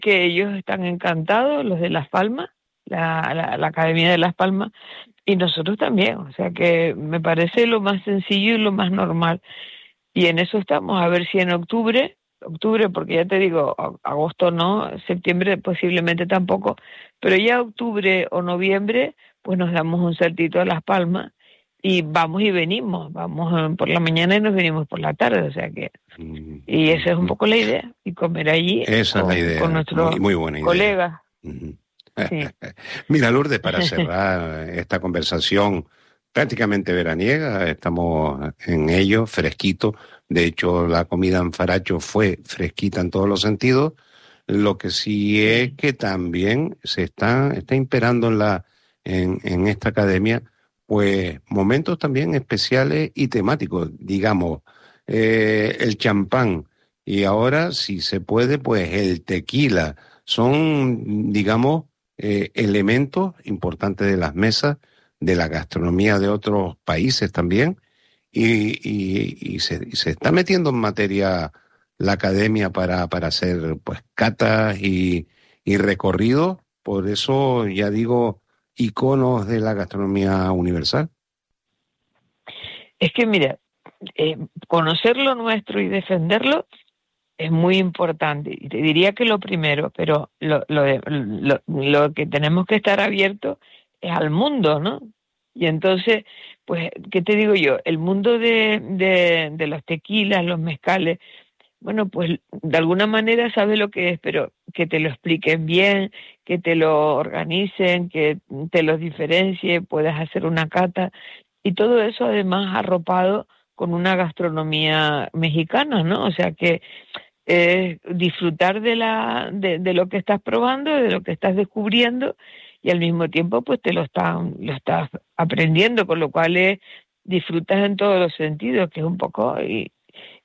que ellos están encantados, los de Las Palmas, la Academia de Las Palmas, y nosotros también. O sea que me parece lo más sencillo y lo más normal. Y en eso estamos, a ver si en octubre, porque ya te digo, agosto no, septiembre posiblemente tampoco, pero ya octubre o noviembre, pues nos damos un saltito a Las Palmas y vamos y venimos, vamos por la mañana y nos venimos por la tarde, o sea que, y esa es un poco la idea, y comer allí esa con, es la idea, con nuestros muy buena idea. Colegas. Sí. Mira, Lourdes, para cerrar esta conversación prácticamente veraniega, estamos en ello, fresquito. De hecho, la comida en Faracho fue fresquita en todos los sentidos. Lo que sí es que también se está imperando en esta academia, pues momentos también especiales y temáticos, digamos, el champán y ahora, si se puede, pues el tequila. Son, digamos, elementos importantes de las mesas, de la gastronomía de otros países también, y se está metiendo en materia la academia para hacer pues catas y recorridos, por eso ya digo, iconos de la gastronomía universal. Es que mira, conocer lo nuestro y defenderlo es muy importante, y te diría que lo primero, pero lo que tenemos que estar abiertos es al mundo, ¿no? Y entonces, pues, ¿qué te digo yo? El mundo de los tequilas, los mezcales, bueno, pues de alguna manera sabes lo que es, pero que te lo expliquen bien, que te lo organicen, que te los diferencie, puedas hacer una cata, y todo eso además arropado con una gastronomía mexicana, ¿no? O sea que disfrutar de lo que estás probando, de lo que estás descubriendo, y al mismo tiempo pues lo estás aprendiendo, con lo cual disfrutas en todos los sentidos, que es un poco y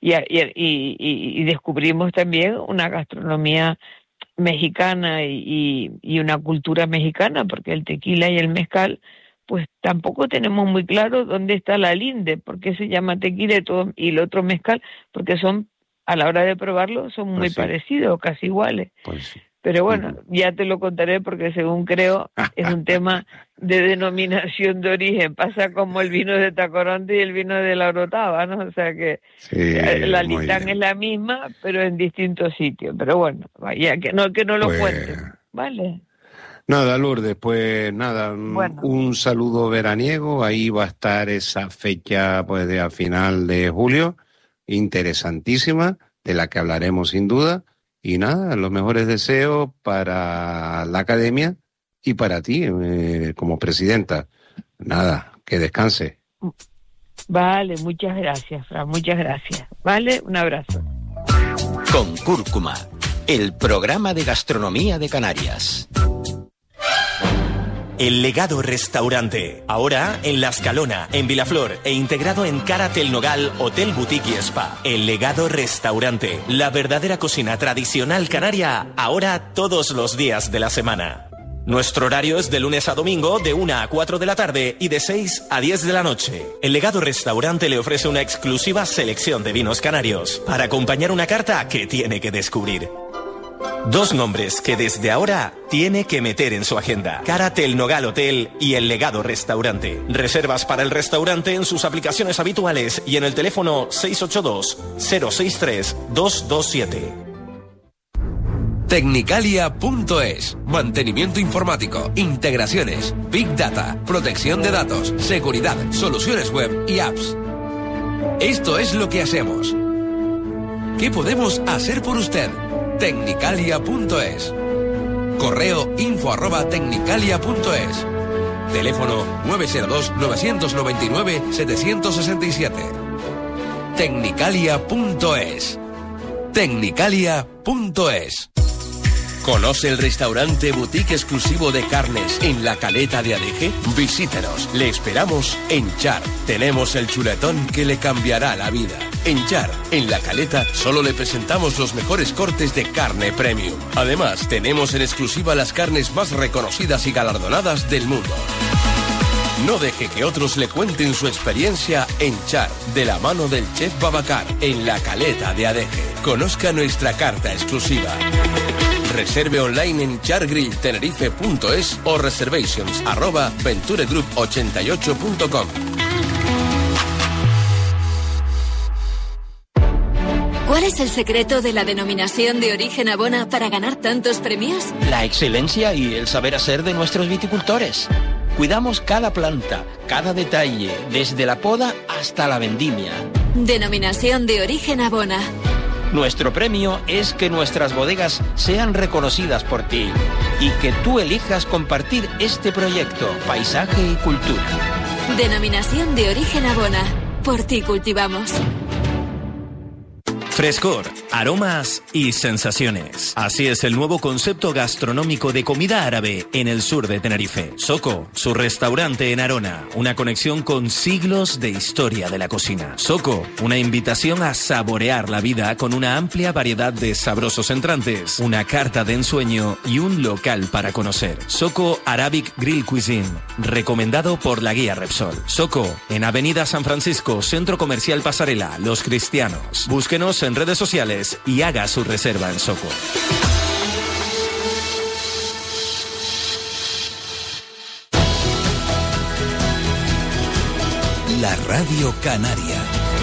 descubrimos también una gastronomía mexicana y una cultura mexicana, porque el tequila y el mezcal pues tampoco tenemos muy claro dónde está la linde, por qué se llama tequila y el otro mezcal, porque son, a la hora de probarlo, son muy parecidos, casi iguales. Pues sí. Pero bueno, ya te lo contaré porque según creo es un tema de denominación de origen. Pasa como el vino de Tacoronte y el vino de la Orotava, ¿no? O sea que la Litán es la misma, pero en distintos sitios. Pero bueno, vaya, que no lo cuenten, ¿vale? Nada, Lourdes, pues nada, bueno, un saludo veraniego. Ahí va a estar esa fecha pues de a final de julio, interesantísima, de la que hablaremos sin duda. Y nada, los mejores deseos para la academia y para ti como presidenta. Nada, que descanse. Vale, muchas gracias, Fran, muchas gracias. Vale, un abrazo. Con Cúrcuma, el programa de gastronomía de Canarias. El Legado Restaurante, ahora en La Escalona, en Vilaflor e integrado en Caratel Nogal, Hotel Boutique y Spa. El Legado Restaurante, la verdadera cocina tradicional canaria, ahora todos los días de la semana. Nuestro horario es de lunes a domingo, de 1 a 4 de la tarde y de 6 a 10 de la noche. El Legado Restaurante le ofrece una exclusiva selección de vinos canarios para acompañar una carta que tiene que descubrir. 2 nombres que desde ahora tiene que meter en su agenda: Caratel Nogal Hotel y El Legado Restaurante. Reservas para el restaurante en sus aplicaciones habituales y en el teléfono 682-063-227. Tecnicalia.es. Mantenimiento informático, integraciones, Big Data, protección de datos, seguridad, soluciones web y apps. Esto es lo que hacemos. ¿Qué podemos hacer por usted? Tecnicalia.es. Correo info@tecnicalia.es. Teléfono 902-999-767. Tecnicalia.es. Tecnicalia.es. ¿Conoce el restaurante boutique exclusivo de carnes en la Caleta de Adeje? Visítenos. Le esperamos en Char. Tenemos el chuletón que le cambiará la vida. En Char, en la Caleta, solo le presentamos los mejores cortes de carne premium. Además, tenemos en exclusiva las carnes más reconocidas y galardonadas del mundo. No deje que otros le cuenten su experiencia en Char, de la mano del chef Babacar, en la Caleta de Adeje. Conozca nuestra carta exclusiva. Reserve online en chargrilltenerife.es o reservations@venturegroup88.com. ¿Cuál es el secreto de la denominación de origen Abona para ganar tantos premios? La excelencia y el saber hacer de nuestros viticultores. Cuidamos cada planta, cada detalle, desde la poda hasta la vendimia. Denominación de origen Abona. Nuestro premio es que nuestras bodegas sean reconocidas por ti y que tú elijas compartir este proyecto, paisaje y cultura. Denominación de origen Abona. Por ti cultivamos. Frescor, aromas y sensaciones. Así es el nuevo concepto gastronómico de comida árabe en el sur de Tenerife. Soko, su restaurante en Arona, una conexión con siglos de historia de la cocina. Soko, una invitación a saborear la vida con una amplia variedad de sabrosos entrantes, una carta de ensueño y un local para conocer. Soko Arabic Grill Cuisine, recomendado por la guía Repsol. Soko, en Avenida San Francisco, Centro Comercial Pasarela, Los Cristianos. Búsquenos en redes sociales y haga su reserva en Soko. La Radio Canaria.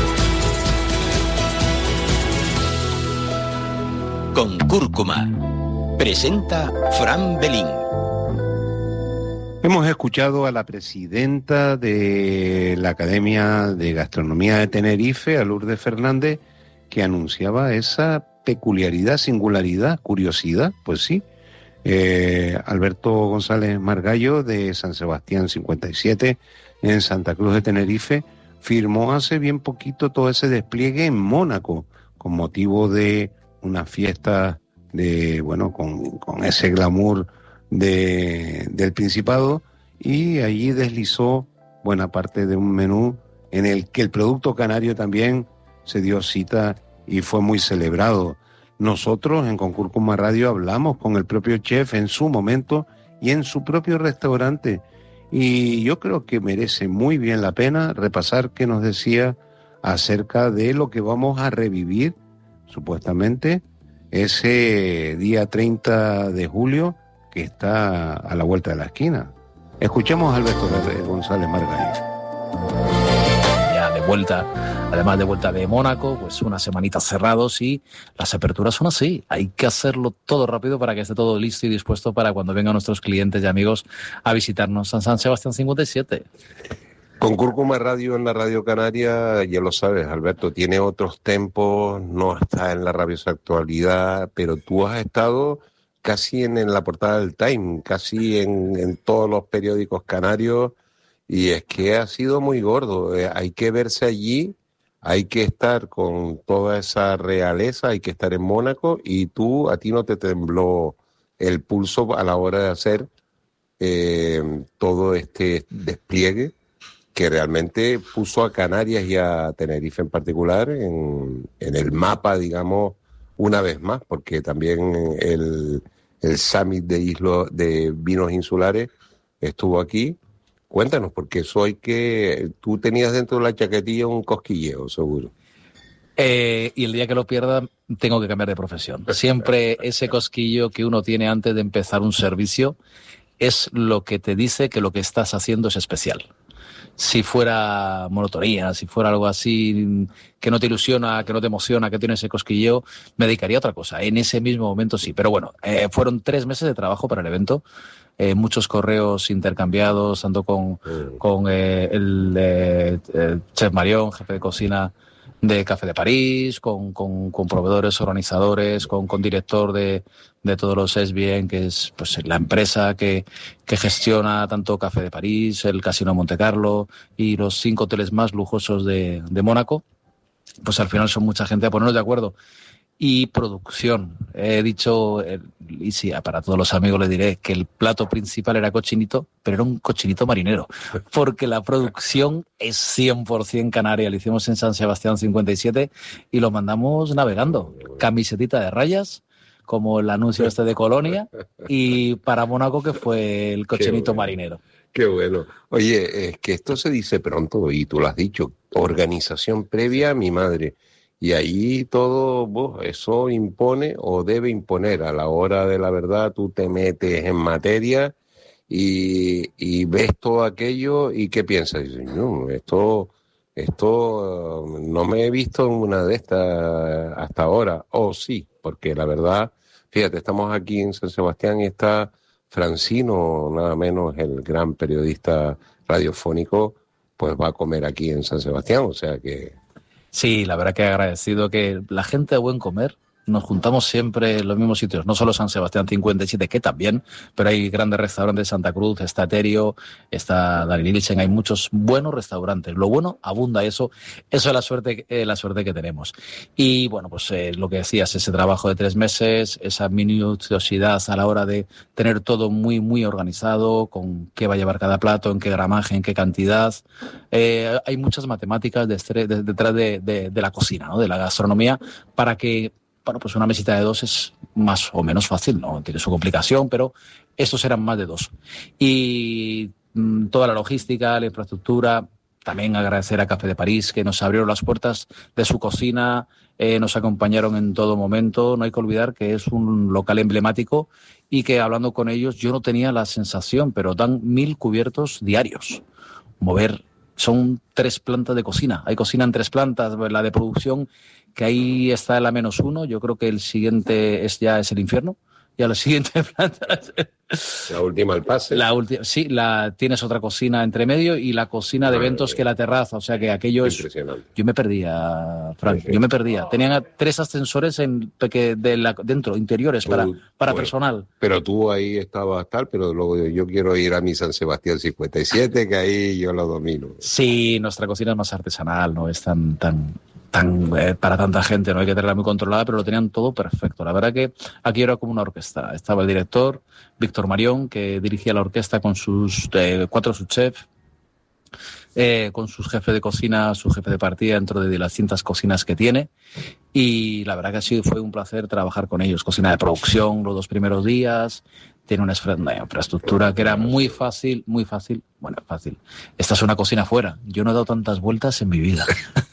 Con cúrcuma. Presenta Fran Belín. Hemos escuchado a la presidenta de la Academia de Gastronomía de Tenerife, a Lourdes Fernández, que anunciaba esa peculiaridad, singularidad, curiosidad, pues sí. Alberto González Margallo, de San Sebastián 57, en Santa Cruz de Tenerife, firmó hace bien poquito todo ese despliegue en Mónaco, con motivo de una fiesta de, bueno, con ese glamour del Principado, y allí deslizó buena parte de un menú en el que el producto canario también se dio cita y fue muy celebrado. Nosotros en Con Cúrcuma Radio hablamos con el propio chef en su momento y en su propio restaurante, y yo creo que merece muy bien la pena repasar qué nos decía acerca de lo que vamos a revivir supuestamente ese día 30 de julio que está a la vuelta de la esquina. Escuchemos a Alberto González Margallo. Ya de vuelta, además de vuelta de Mónaco, pues unas semanitas cerrados, y las aperturas son así. Hay que hacerlo todo rápido para que esté todo listo y dispuesto para cuando vengan nuestros clientes y amigos a visitarnos en San Sebastián 57. Con Cúrcuma Radio en la Radio Canaria, ya lo sabes, Alberto, tiene otros tempos, no está en la rabiosa actualidad, pero tú has estado casi en la portada del Time, casi en todos los periódicos canarios, y es que ha sido muy gordo. Hay que verse allí, hay que estar con toda esa realeza, hay que estar en Mónaco, y a ti no te tembló el pulso a la hora de hacer todo este despliegue que realmente puso a Canarias y a Tenerife en particular en el mapa, digamos, una vez más, porque también el Summit de Vinos Insulares estuvo aquí. Cuéntanos, porque eso tú tenías dentro de la chaquetilla un cosquilleo, seguro. Y el día que lo pierda, tengo que cambiar de profesión. Siempre ese cosquillo que uno tiene antes de empezar un servicio es lo que te dice que lo que estás haciendo es especial. Si fuera monotonía, si fuera algo así que no te ilusiona, que no te emociona, que tiene ese cosquilleo, me dedicaría a otra cosa. En ese mismo momento sí. Pero bueno, fueron 3 meses de trabajo para el evento. Muchos correos intercambiados, tanto con el chef Marión, jefe de cocina de Café de París, con proveedores, organizadores, con director de todos los SBN, que es pues la empresa que gestiona tanto Café de París, el Casino de Monte Carlo y los 5 hoteles más lujosos de Mónaco. Pues al final son mucha gente a ponernos de acuerdo. Y producción. He dicho, y sí, para todos los amigos les diré que el plato principal era cochinito, pero era un cochinito marinero, porque la producción es 100% canaria. Lo hicimos en San Sebastián 57 y lo mandamos navegando. Camisetita de rayas, como el anuncio de Colonia, y para Mónaco, que fue el cochinito marinero. Qué bueno. Oye, es que esto se dice pronto, y tú lo has dicho, organización previa a mi madre. Y ahí todo, eso impone o debe imponer. A la hora de la verdad tú te metes en materia y ves todo aquello y ¿qué piensas? Y dices, no, esto no me he visto en una de estas hasta ahora. O sí, porque la verdad, fíjate, estamos aquí en San Sebastián y está Francino, nada menos el gran periodista radiofónico, pues va a comer aquí en San Sebastián, o sea que... Sí, la verdad que agradecido que la gente de buen comer nos juntamos siempre en los mismos sitios, no solo San Sebastián 57, que también, pero hay grandes restaurantes, Santa Cruz, está Terio, está Dani Nielsen, hay muchos buenos restaurantes. Lo bueno abunda, eso es la suerte que tenemos. Y bueno, pues lo que decías, ese trabajo de 3 meses, esa minuciosidad a la hora de tener todo muy, muy organizado, con qué va a llevar cada plato, en qué gramaje, en qué cantidad. Hay muchas matemáticas detrás de la cocina, ¿no? De la gastronomía, para que bueno, pues una mesita de 2 es más o menos fácil, ¿no? Tiene su complicación, pero estos eran más de 2. Y toda la logística, la infraestructura, también agradecer a Café de París, que nos abrieron las puertas de su cocina, nos acompañaron en todo momento. No hay que olvidar que es un local emblemático y que hablando con ellos yo no tenía la sensación, pero dan 1000 cubiertos diarios. Son 3 plantas de cocina. Hay cocina en 3 plantas, la de producción, que ahí está la -1. Yo creo que el siguiente ya es el infierno. Y a la siguiente planta... La última, el pase. Sí, tienes otra cocina entre medio y la cocina de eventos que la terraza. O sea que aquello es... Impresionante. Yo me perdía, Frank. Sí. Yo me perdía. Tenían 3 ascensores dentro, interiores, para personal. Pero tú ahí estabas tal, pero luego yo quiero ir a mi San Sebastián 57, que ahí yo lo domino. Sí, nuestra cocina es más artesanal, no es tan para tanta gente, no hay que tenerla muy controlada, pero lo tenían todo perfecto. La verdad que aquí era como una orquesta. Estaba el director, Víctor Marión, que dirigía la orquesta con sus 4 subchefs, con sus jefes de cocina, su jefe de partida dentro de las distintas cocinas que tiene. Y la verdad que fue un placer trabajar con ellos. Cocina de producción los 2 primeros días. Tiene una infraestructura que era muy fácil. Bueno, fácil. Esta es una cocina afuera. Yo no he dado tantas vueltas en mi vida.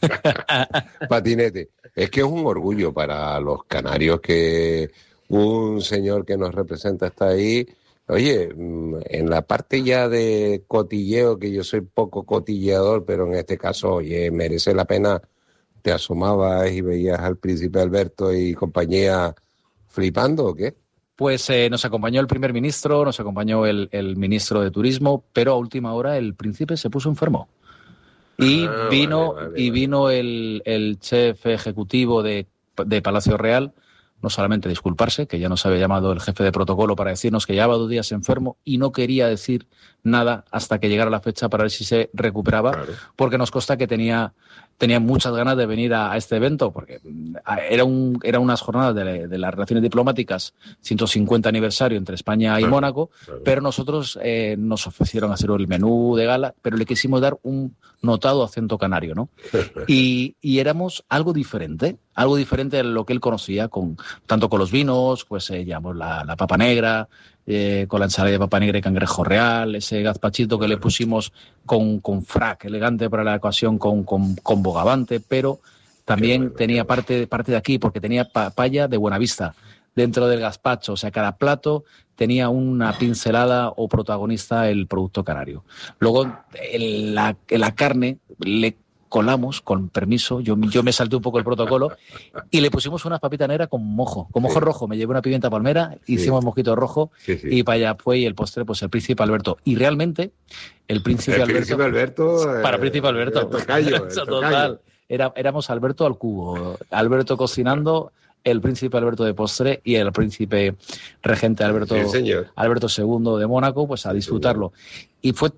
Patinete. Es que es un orgullo para los canarios que un señor que nos representa está ahí. Oye, en la parte ya de cotilleo, que yo soy poco cotilleador, pero en este caso, oye, merece la pena. ¿Te asomabas y veías al príncipe Alberto y compañía flipando o qué? Pues nos acompañó el primer ministro, nos acompañó el ministro de Turismo, pero a última hora el príncipe se puso enfermo. Y vino el chef ejecutivo de Palacio Real, no solamente disculparse, que ya nos había llamado el jefe de protocolo para decirnos que llevaba 2 días enfermo y no quería decir nada hasta que llegara la fecha para ver si se recuperaba, claro. Porque nos consta que tenía muchas ganas de venir a este evento, porque era unas jornadas de las relaciones diplomáticas, 150 aniversario entre España y Mónaco, claro. Pero nosotros nos ofrecieron hacer el menú de gala, pero le quisimos dar un notado acento canario, ¿no? Y éramos algo diferente de lo que él conocía, tanto con los vinos, pues llamamos la papa negra, con la ensalada de papa negra y cangrejo real, ese gazpachito que le pusimos con frac elegante para la ocasión, con bogavante, pero también tenía parte de aquí, porque tenía papaya de Buenavista dentro del gazpacho. O sea, cada plato tenía una pincelada o protagonista el producto canario. Luego, en la carne le colamos, con permiso, yo me salté un poco el protocolo y le pusimos una papita negra con mojo rojo. Me llevé una pimienta palmera, hicimos mojito rojo y para allá fue, y el postre, pues el príncipe Alberto. Y realmente, el príncipe Alberto para príncipe Alberto. El tocayo. Éramos Alberto al cubo. Alberto cocinando, el príncipe Alberto de postre y el príncipe regente Alberto II de Mónaco, pues a disfrutarlo. Y fue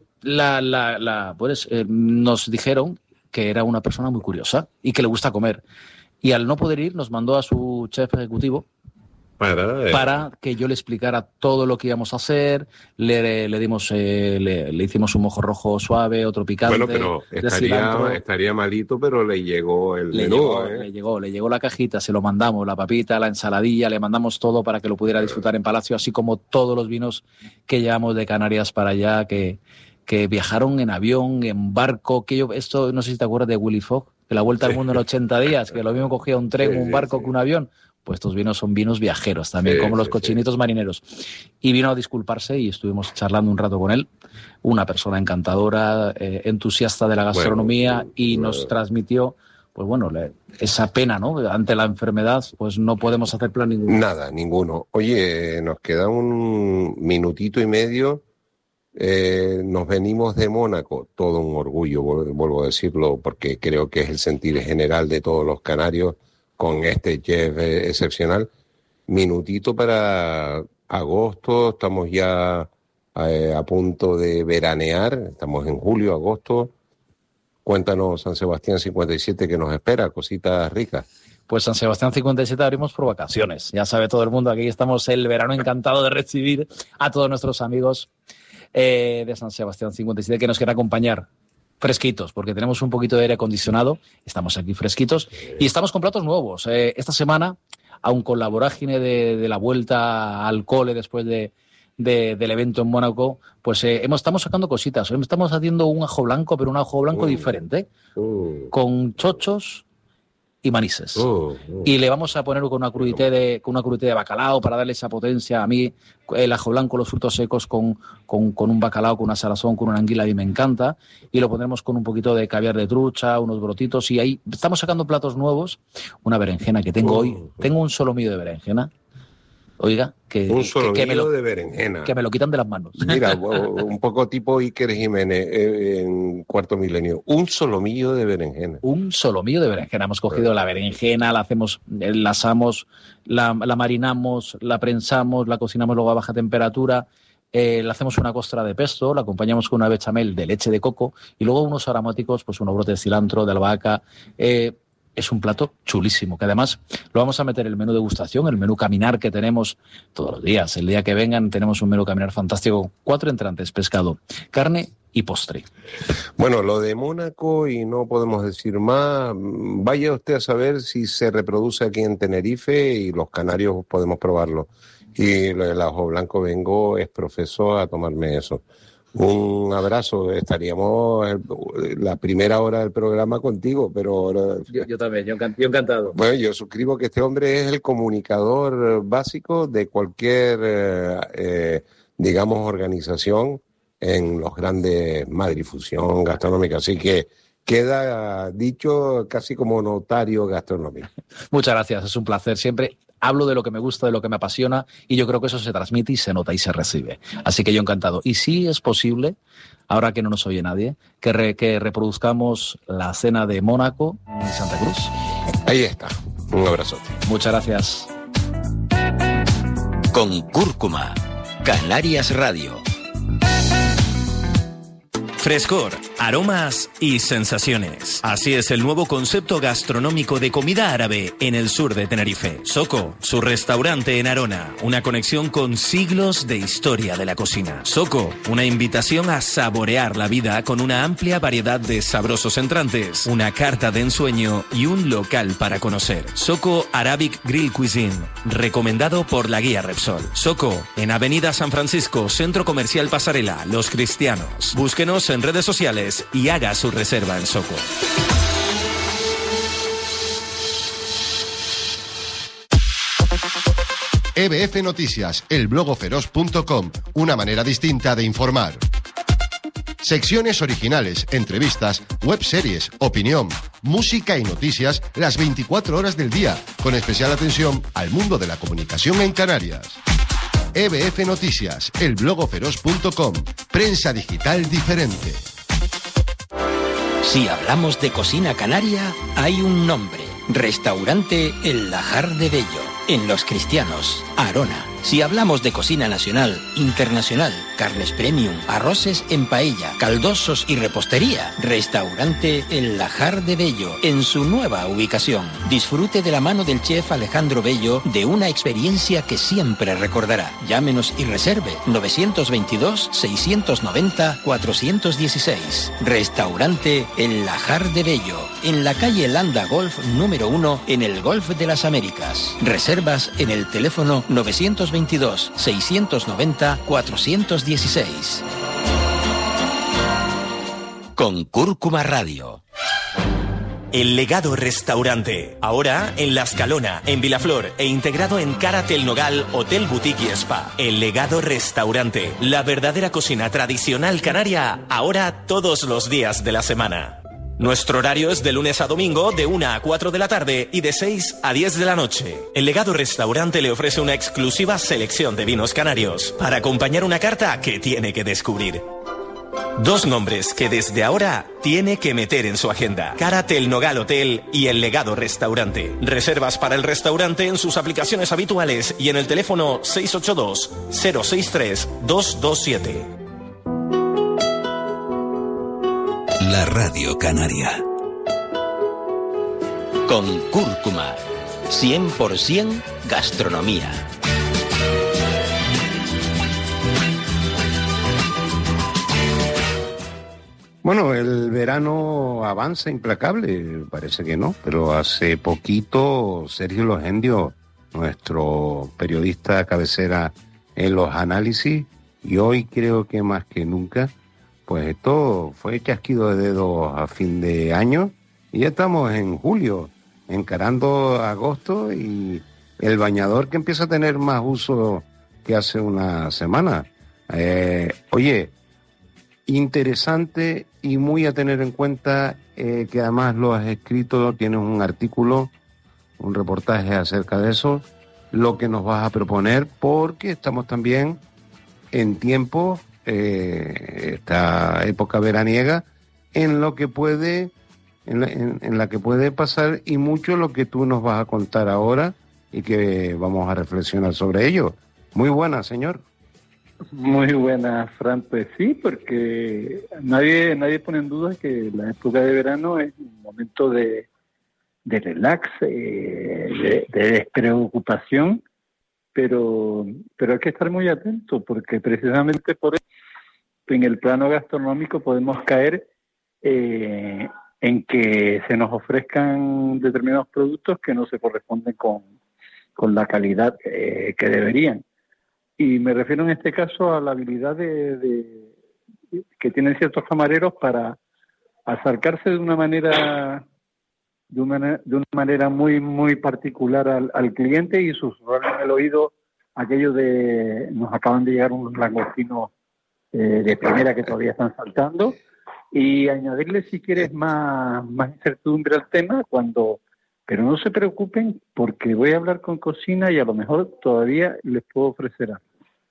nos dijeron que era una persona muy curiosa y que le gusta comer. Y al no poder ir, nos mandó a su chef ejecutivo para que yo le explicara todo lo que íbamos a hacer. Le hicimos un mojo rojo suave, otro picante. Bueno, pero estaría malito, pero le llegó el menú. Le llegó la cajita, se lo mandamos, la papita, la ensaladilla, le mandamos todo para que lo pudiera disfrutar en Palacio, así como todos los vinos que llevamos de Canarias para allá, que viajaron en avión, en barco, esto no sé si te acuerdas de Willy Fogg, que la vuelta al mundo en 80 días, que lo mismo cogía un tren, un barco que un avión. Pues estos vinos son vinos viajeros también, como los cochinitos marineros. Y vino a disculparse y estuvimos charlando un rato con él. Una persona encantadora, entusiasta de la gastronomía, y nos transmitió, pues bueno, esa pena, ¿no? Ante la enfermedad, pues no podemos hacer plan ninguno. Nada, ninguno. Oye, nos queda un minutito y medio. Nos venimos de Mónaco, todo un orgullo, vuelvo a decirlo, porque creo que es el sentir general de todos los canarios con este chef excepcional. Minutito para agosto, estamos ya a punto de veranear, estamos en julio, agosto. Cuéntanos, San Sebastián 57, ¿qué nos espera? Cositas ricas. Pues San Sebastián 57 abrimos por vacaciones. Ya sabe todo el mundo, aquí estamos el verano encantado de recibir a todos nuestros amigos de San Sebastián 57 que nos quieren acompañar. Fresquitos, porque tenemos un poquito de aire acondicionado, estamos aquí fresquitos y estamos con platos nuevos. Esta semana, aun con la vorágine de la vuelta al cole después del evento en Mónaco, pues estamos sacando cositas. Hoy estamos haciendo un ajo blanco, pero un ajo blanco diferente, con chochos y manises. Y le vamos a poner con una crudité de bacalao para darle esa potencia. A mí el ajo blanco, los frutos secos con un bacalao, con una salazón, con una anguila, a mí me encanta. Y lo pondremos con un poquito de caviar de trucha, unos brotitos. Y ahí estamos sacando platos nuevos. Una berenjena que tengo hoy. Tengo un solomillo de berenjena. Oiga, que de berenjena. Que me lo quitan de las manos. Mira, un poco tipo Iker Jiménez en Cuarto Milenio. Un solomillo de berenjena. Un solomillo de berenjena. Hemos cogido la berenjena, la asamos, la marinamos, la prensamos, la cocinamos luego a baja temperatura, le hacemos una costra de pesto, la acompañamos con una bechamel de leche de coco y luego unos aromáticos, pues unos brotes de cilantro, de albahaca. Es un plato chulísimo, que además lo vamos a meter en el menú degustación, el menú caminar que tenemos todos los días. El día que vengan tenemos un menú caminar fantástico, 4 entrantes, pescado, carne y postre. Bueno, lo de Mónaco, y no podemos decir más, vaya usted a saber si se reproduce aquí en Tenerife y los canarios podemos probarlo. Y el ajo blanco vengo es profeso a tomarme eso. Un abrazo, estaríamos la primera hora del programa contigo, pero... Yo también, yo encantado. Bueno, yo suscribo que este hombre es el comunicador básico de cualquier, digamos, organización en los grandes Madrifusión gastronómica, así que queda dicho casi como notario gastronómico. Muchas gracias, es un placer siempre. Hablo de lo que me gusta, de lo que me apasiona, y yo creo que eso se transmite y se nota y se recibe. Así que yo encantado. Y si es posible, ahora que no nos oye nadie, que reproduzcamos la cena de Mónaco en Santa Cruz. Ahí está. Un abrazote. Muchas gracias. Con Cúrcuma, Canarias Radio. Frescor, aromas y sensaciones. Así es el nuevo concepto gastronómico de comida árabe en el sur de Tenerife. Soko, su restaurante en Arona, una conexión con siglos de historia de la cocina. Soko, una invitación a saborear la vida con una amplia variedad de sabrosos entrantes, una carta de ensueño y un local para conocer. Soko Arabic Grill Cuisine, recomendado por la guía Repsol. Soko, en Avenida San Francisco, Centro Comercial Pasarela, Los Cristianos. Búsquenos en redes sociales y haga su reserva en Soko. EBF Noticias, el blogoferoz.com, una manera distinta de informar. Secciones originales, entrevistas, webseries, opinión, música y noticias las 24 horas del día, con especial atención al mundo de la comunicación en Canarias. EBF Noticias, el blogoferoz.com, prensa digital diferente. Si hablamos de cocina canaria, hay un nombre. Restaurante El Lajar de Bello, en Los Cristianos, Arona. Si hablamos de cocina nacional, internacional, carnes premium, arroces en paella, caldosos y repostería, Restaurante El Lajar de Bello, en su nueva ubicación. Disfrute de la mano del chef Alejandro Bello de una experiencia que siempre recordará. Llámenos y reserve 922-690-416. Restaurante El Lajar de Bello, en la calle Landa Golf número 1, en el Golf de las Américas. Reservas en el teléfono 922-690-416. Con Cúrcuma Radio. El Legado Restaurante. Ahora en La Escalona, en Vilaflor e integrado en Caratel Nogal, Hotel Boutique y Spa. El Legado Restaurante. La verdadera cocina tradicional canaria, ahora todos los días de la semana. Nuestro horario es de lunes a domingo, de 1 a 4 de la tarde y de 6 a 10 de la noche. El Legado Restaurante le ofrece una exclusiva selección de vinos canarios para acompañar una carta que tiene que descubrir. 2 nombres que desde ahora tiene que meter en su agenda: Caratel Nogal Hotel y El Legado Restaurante. Reservas para el restaurante en sus aplicaciones habituales y en el teléfono 682-063-227. La Radio Canaria. Con cúrcuma, 100% gastronomía. Bueno, el verano avanza implacable, parece que no, pero hace poquito Sergio Logendio, nuestro periodista cabecera en los análisis, y hoy creo que más que nunca, pues esto fue chasquido de dedos a fin de año y ya estamos en julio, encarando agosto y el bañador que empieza a tener más uso que hace una semana. Oye, interesante y muy a tener en cuenta que además lo has escrito, tienes un artículo, un reportaje acerca de eso, lo que nos vas a proponer, porque estamos también en tiempo, esta época veraniega, en lo que puede, en la que puede pasar, y mucho lo que tú nos vas a contar ahora y que vamos a reflexionar sobre ello. Muy buena, señor. Muy buena, Fran. Pues sí, porque nadie pone en duda que la época de verano es un momento de relax, de despreocupación, pero hay que estar muy atento, porque precisamente por eso en el plano gastronómico podemos caer en que se nos ofrezcan determinados productos que no se corresponden con la calidad que deberían. Y me refiero en este caso a la habilidad que tienen ciertos camareros para acercarse de una manera muy muy particular al cliente y susurrarle en el oído aquello de: nos acaban de llegar unos langostinos de primera que todavía están saltando, y añadirle, si quieres, más incertidumbre al tema, pero no se preocupen, porque voy a hablar con cocina y a lo mejor todavía les puedo ofrecer algo.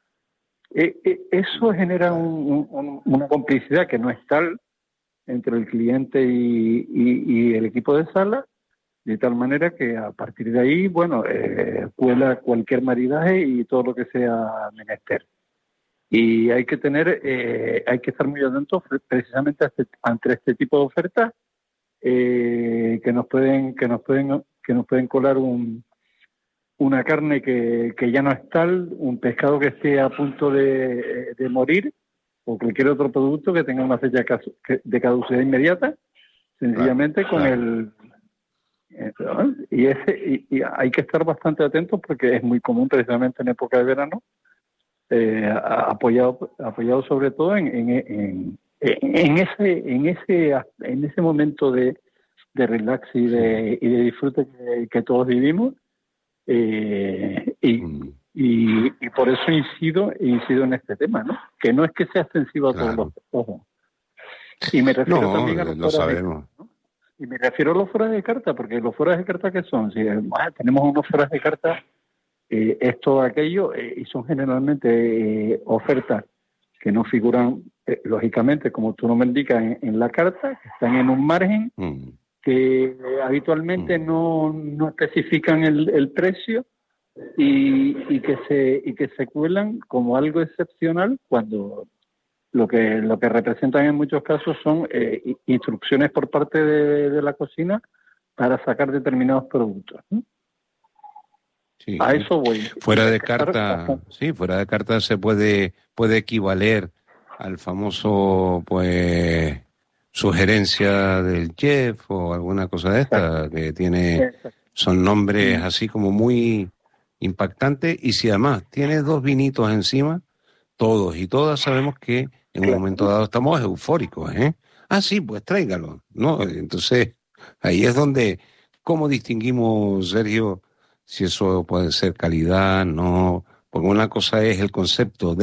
Eso genera una complicidad que no es tal entre el cliente y el equipo de sala, de tal manera que a partir de ahí, bueno, cuela cualquier maridaje y todo lo que sea menester. Y hay que estar muy atentos precisamente ante este tipo de ofertas que nos pueden colar una carne que ya no es tal, un pescado que esté a punto de morir, o cualquier otro producto que tenga una fecha de caducidad inmediata, sencillamente con el... Y hay que estar bastante atentos, porque es muy común precisamente en época de verano, apoyado sobre todo en ese momento de relax y de disfrute que todos vivimos, y por eso incido en este tema, ¿no? Que no es que sea extensivo a todos los ojos. Y me refiero también a los fuera de carta, ¿no? Y me refiero a los fuera de carta, porque los fuera de carta, ¿qué son? Si tenemos unos fuera de carta, esto, aquello, y son generalmente ofertas que no figuran, lógicamente, como tú no me indicas, en la carta, que están en un margen, que habitualmente no especifican el precio, y que se cuelan como algo excepcional, cuando lo que representan en muchos casos son instrucciones por parte de la cocina para sacar determinados productos, ¿no? Sí. A eso voy. Fuera de carta se puede equivaler al famoso, pues, sugerencia del chef o alguna cosa de esta. Exacto. Que son nombres así como muy impactantes, y si además tiene 2 vinitos encima, todos y todas sabemos que en un momento dado estamos eufóricos, ¿eh? Ah, sí, pues tráigalo, ¿no? Entonces, Ahí es donde, ¿cómo distinguimos, Sergio, si eso puede ser calidad, no? Porque una cosa es el concepto de